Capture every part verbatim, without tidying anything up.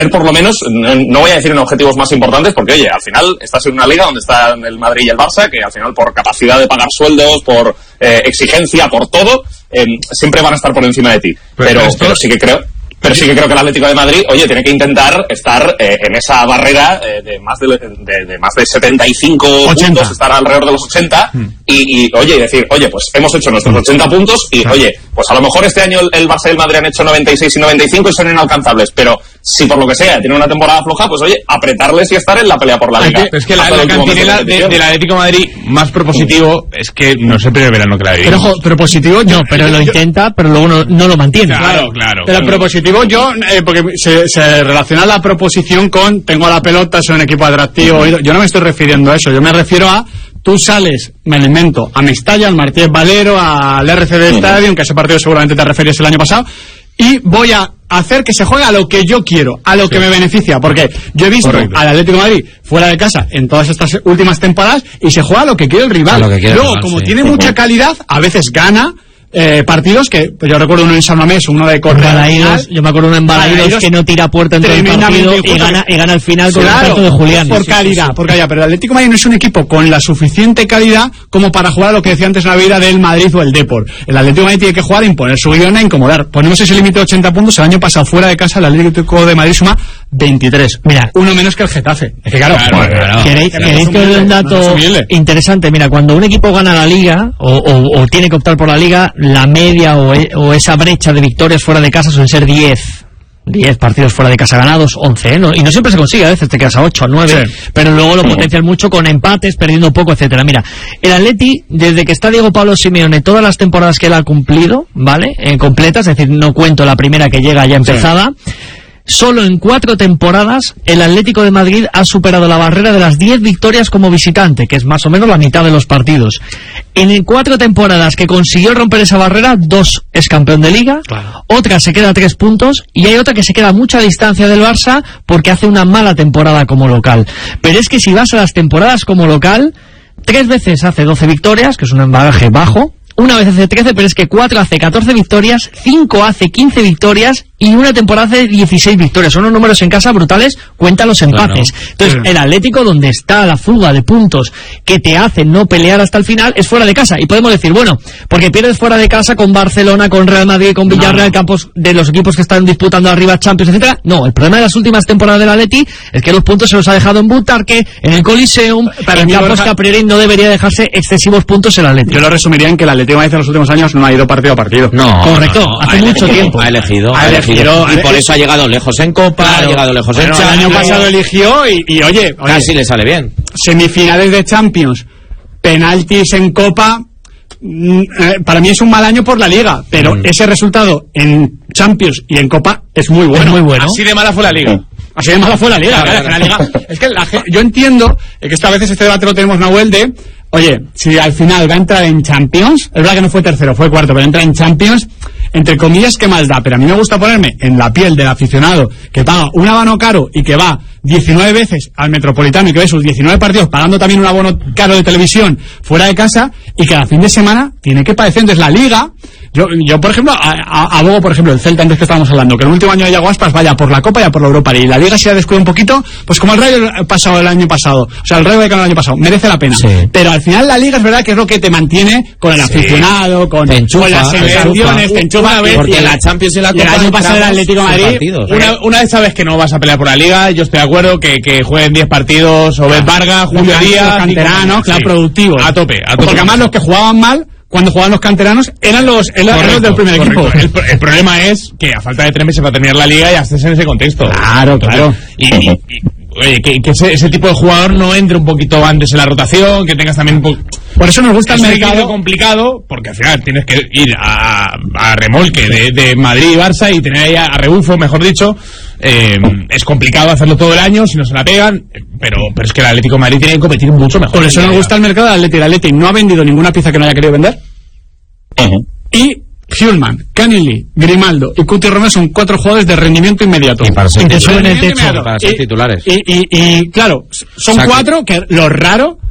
por lo menos, no voy a decir en objetivos más importantes, porque oye, al final estás en una liga donde están el Madrid y el Barça, que al final por capacidad de pagar sueldos, por eh, exigencia, por todo, eh, siempre van a estar por encima de ti. Pero, pero, esto... pero sí que creo... Pero sí que creo que el Atlético de Madrid, oye, tiene que intentar estar eh, en esa barrera eh, de más de, de, de más de setenta y cinco ochenta puntos, estar alrededor de los ochenta, mm. y, y, oye, y decir, oye, pues hemos hecho nuestros ochenta puntos, y, claro. oye, pues a lo mejor este año el, el Barça y el Madrid han hecho noventa y seis y noventa y cinco y son inalcanzables, pero si por lo que sea tienen una temporada floja, pues oye, apretarles y estar en la pelea por la Liga. Es que la, la cantinela de, del Atlético de Madrid más propositivo mm. es que no sé el primer verano que la vivimos. Pero, pero positivo, no, pero lo intenta, pero luego no, no lo mantiene. Claro, claro. Pero propositivo yo, eh, porque se, se relaciona la proposición con tengo la pelota, soy un equipo atractivo. Uh-huh. Yo no me estoy refiriendo a eso, yo me refiero a tú sales, me lo invento, a Mestalla, al Martínez Valero, al R C D uh-huh. Stadium, que a ese partido seguramente te referías el año pasado, y voy a hacer que se juegue a lo que yo quiero, a lo sí. que me beneficia, porque yo he visto Correcto. al Atlético de Madrid fuera de casa en todas estas últimas temporadas y se juega a lo que quiere el rival. Quiere Luego, rival, como sí. tiene mucha calidad, a veces gana Eh, partidos que, pues yo recuerdo uno en San Mamés, uno de Correa, yo me acuerdo uno en Balaídos que no tira puerta en todo el partido y gana, y gana al final con claro, el tanto de Julián. Por sí, calidad, sí, sí. por calidad, pero el Atlético de Madrid no es un equipo con la suficiente calidad como para jugar a lo que decía antes en la vida del Madrid o el Depor. El Atlético de Madrid tiene que jugar a imponer su guión, a incomodar. Ponemos ese límite de ochenta puntos, el año pasado fuera de casa el Atlético de Madrid suma veintitrés. Mira, uno menos que el Getafe. Es que claro, claro, claro, claro. ¿Queréis, ¿queréis que os dé un dato interesante? Mira, cuando un equipo gana la Liga o, o, o tiene que optar por la Liga, la media o, e, o esa brecha de victorias fuera de casa suelen ser diez. diez partidos fuera de casa ganados, once, ¿eh? No, y no siempre se consigue, a veces te quedas a ocho, nueve, sí. pero luego lo potencias mucho con empates, perdiendo poco, etcétera. Mira, el Atleti, desde que está Diego Pablo Simeone, todas las temporadas que él ha cumplido, ¿vale? En completas, es decir, no cuento la primera que llega ya empezada, sí. Solo en cuatro temporadas el Atlético de Madrid ha superado la barrera de las diez victorias como visitante, que es más o menos la mitad de los partidos. En cuatro temporadas que consiguió romper esa barrera, dos es campeón de Liga, claro. Otra se queda a tres puntos y hay otra que se queda a mucha distancia del Barça porque hace una mala temporada como local. Pero es que si vas a las temporadas como local, tres veces hace doce victorias, que es un embalaje bajo, una vez hace trece, pero es que cuatro hace catorce victorias, cinco hace quince victorias y una temporada hace dieciséis victorias. Son unos números en casa brutales, cuenta los empates. Claro. Entonces, sí. El Atlético, donde está la fuga de puntos que te hacen no pelear hasta el final, es fuera de casa. Y podemos decir, bueno, porque pierdes fuera de casa con Barcelona, con Real Madrid, con Villarreal, no. campos de los equipos que están disputando arriba Champions, etcétera. No, el problema de las últimas temporadas del Atleti es que los puntos se los ha dejado en Butarque, en el Coliseum, para en campos Borja... que a priori no debería dejarse excesivos puntos el Atleti. Yo lo resumiría en que el Atlético en los últimos años no ha ido partido a partido. No, correcto, no, no, hace mucho elegido, tiempo. Ha elegido, ha elegido. Y por eso ha llegado lejos en Copa, claro. ha llegado lejos en bueno, Champions. El año pasado eligió y, y oye, oye, casi le sale bien. Semifinales de Champions, penaltis en Copa, mm, eh, para mí es un mal año por la Liga, pero mm. ese resultado en Champions y en Copa es muy bueno. Es muy bueno. Así de mala fue la Liga. Así de mala fue la Liga. Claro, claro. La Liga. Es que la, yo entiendo que esta vez este debate lo tenemos, Nahuel, de oye, si al final va a entrar en Champions, es verdad que no fue tercero, fue cuarto, pero entra en Champions, entre comillas, ¿qué más da? Pero a mí me gusta ponerme en la piel del aficionado que paga un abono caro y que va diecinueve veces al Metropolitano y que ve sus diecinueve partidos pagando también un abono caro de televisión fuera de casa y cada fin de semana tiene que padecer. Entonces la Liga, yo, yo por ejemplo, a, a, abogo, por ejemplo, el Celta antes que estábamos hablando, que el último año de Iago Aspas vaya por la Copa y a por la Europa League. Y la Liga se ha descuidado un poquito, pues como el Rayo pasado el año pasado, o sea, el Rayo Vallecano el año pasado, merece la pena. Sí. Pero al final la Liga es verdad que es lo que te mantiene con el sí. aficionado, con, enchufa, con las sensaciones, te enchufa una vez. Porque la Champions y la Copa, el año pasado el Atlético de Madrid, partidos, una, una vez sabes que no vas a pelear por la Liga, yo estoy de acuerdo que, que jueguen diez partidos, Obed Vargas, Julio Díaz, canteranos, claro, sí. productivos. A tope, a tope. Porque además los que jugaban mal, cuando jugaban los canteranos, eran los, eran correcto, los del primer correcto. equipo. El, el problema es que a falta de tres meses va a terminar la Liga y ya estés en ese contexto. Claro, claro. Y, y, y oye, que, que ese, ese tipo de jugador no entre un poquito antes en la rotación, que tengas también un poco... Por eso nos gusta el mercado. Es complicado, porque al final tienes que ir a, a remolque de, de Madrid y Barça y tener ahí a, a rebufo, mejor dicho. Eh, es complicado hacerlo todo el año si no se la pegan, pero, pero es que el Atlético de Madrid tiene que competir mucho mejor. Por eso nos gusta el mercado del Atlético. El Atlético no ha vendido ninguna pieza que no haya querido vender. Uh-huh. Y Hjulman, Canili, Grimaldo y Cuti Romero son cuatro jugadores de rendimiento inmediato. Y para ser, titulares, en el techo, para ser y, titulares. Y, y, y claro, son o sea, cuatro que, que lo raro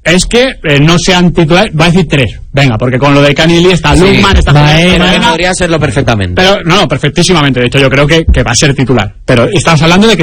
es que eh, no sean titulares, va a decir tres, venga, porque con lo de Canili está sí. Lukman, está Baena, podría serlo perfectamente. Pero no, no, perfectísimamente, de hecho yo creo que, que va a ser titular, pero estamos hablando de que